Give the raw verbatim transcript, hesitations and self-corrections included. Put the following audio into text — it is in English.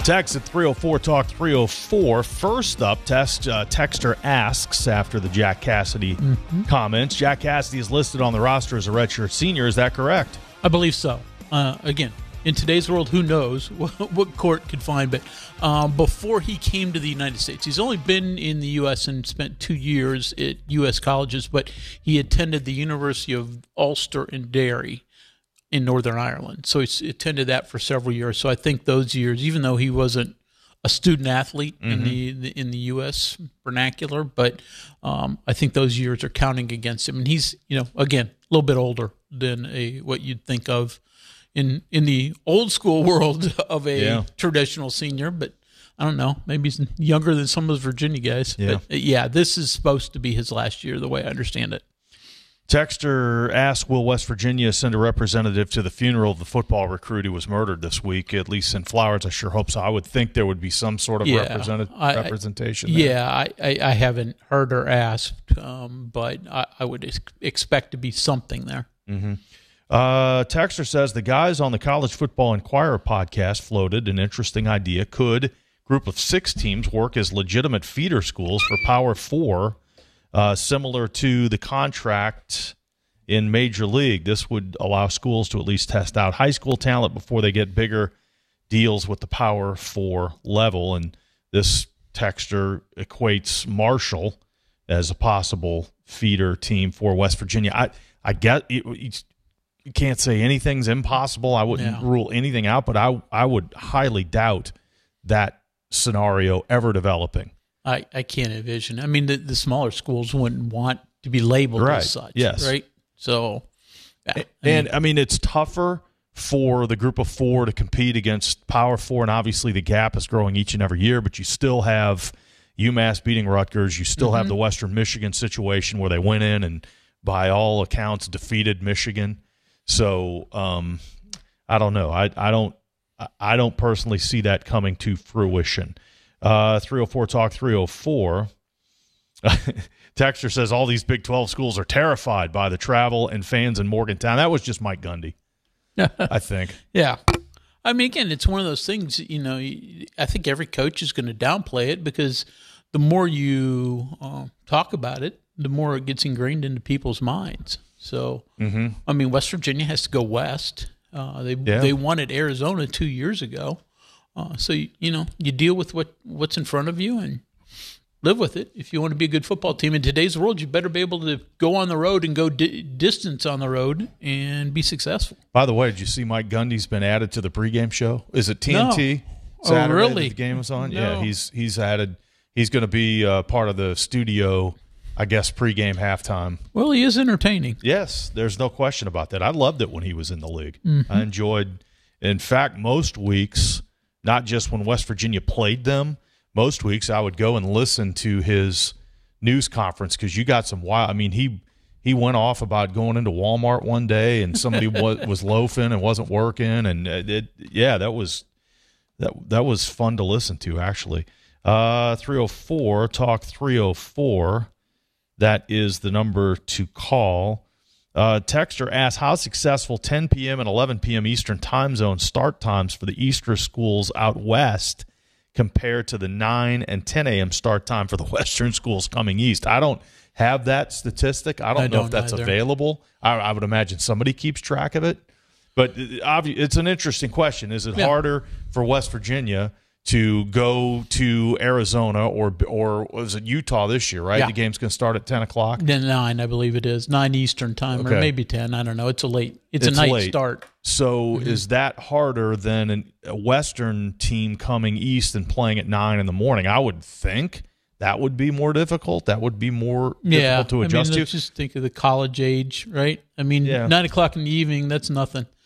Text at three oh four talk three oh four. First up, test uh, texter asks after the Jack Cassidy mm-hmm. comments. Jack Cassidy is listed on the roster as a redshirt senior. Is that correct? I believe so. Uh, again, in today's world, who knows what, what court could find. But um, before he came to the United States, he's only been in the U S and spent two years at U S colleges, but he attended the University of Ulster in Derry in Northern Ireland. So he attended that for several years. So I think those years, even though he wasn't a student athlete mm-hmm. in the, the in the U S vernacular, but um, I think those years are counting against him. And he's, you know, again, a little bit older than a what you'd think of in in the old school world of a yeah. traditional senior. But I don't know, maybe he's younger than some of those Virginia guys. Yeah. But yeah, this is supposed to be his last year, the way I understand it. Texter asks, will West Virginia send a representative to the funeral of the football recruit who was murdered this week, at least in Flowers? I sure hope so. I would think there would be some sort of yeah, represent- I, representation there. Yeah, I, I, I haven't heard or asked, um, but I, I would ex- expect to be something there. Mm-hmm. Uh, Texter says, the guys on the College Football Inquirer podcast floated an interesting idea. Could a group of six teams work as legitimate feeder schools for Power Four, Uh, similar to the contract in Major League? This would allow schools to at least test out high school talent before they get bigger deals with the Power Four level. And this texter equates Marshall as a possible feeder team for West Virginia. I, I get you, you can't say anything's impossible. I wouldn't yeah. rule anything out, but I, I would highly doubt that scenario ever developing. I, I can't envision. I mean, the, the smaller schools wouldn't want to be labeled right. as such, yes. right? So, yeah, and, I mean, and I mean, it's tougher for the group of four to compete against Power Four, and obviously the gap is growing each and every year, but you still have UMass beating Rutgers. You still mm-hmm. have the Western Michigan situation where they went in and, by all accounts, defeated Michigan. So, um, I don't know. I, I don't I don't personally see that coming to fruition. Uh, three oh four talk three oh four. Texter says all these Big twelve schools are terrified by the travel and fans in Morgantown. That was just Mike Gundy, I think. Yeah. I mean, again, it's one of those things, you know, I think every coach is going to downplay it because the more you uh, talk about it, the more it gets ingrained into people's minds. So, mm-hmm. I mean, West Virginia has to go west. Uh, they yeah. they won at Arizona two years ago. Uh, so, you, you know, you deal with what, what's in front of you and live with it. If you want to be a good football team in today's world, you better be able to go on the road and go di- distance on the road and be successful. By the way, did you see Mike Gundy's been added to the pregame show? Is it T N T no. Saturday oh, really? that the game was on? No. Yeah, he's he's added. He's going to be uh, part of the studio, I guess, pregame halftime. Well, he is entertaining. Yes, there's no question about that. I loved it when he was in the league. Mm-hmm. I enjoyed, in fact, most weeks, not just when West Virginia played them, most weeks I would go and listen to his news conference because you got some wild. I mean, he he went off about going into Walmart one day and somebody was, was loafing and wasn't working, and it, it yeah, that was that that was fun to listen to actually. Uh, three oh four talk three oh four. That is the number to call. Uh, Texter asks, how successful ten p.m. and eleven p.m. Eastern time zone start times for the Eastern schools out west compared to the nine and ten a.m. start time for the Western schools coming east? I don't have that statistic. I don't I know don't if that's either. available. I, I would imagine somebody keeps track of it. But it's an interesting question. Is it yeah. harder for West Virginia to go to Arizona or or was it Utah this year, right? Yeah. The game's going to start at ten o'clock? Then nine, I believe it is. nine Eastern time, Okay. or maybe ten. I don't know. It's a late. It's, It's a night late. start. So Mm-hmm. is that harder than an, a Western team coming east and playing at nine in the morning? I would think that would be more difficult. That would be more Yeah. difficult to adjust I mean, to. let's just think of the college age, right? I mean, Yeah. nine o'clock in the evening, that's nothing.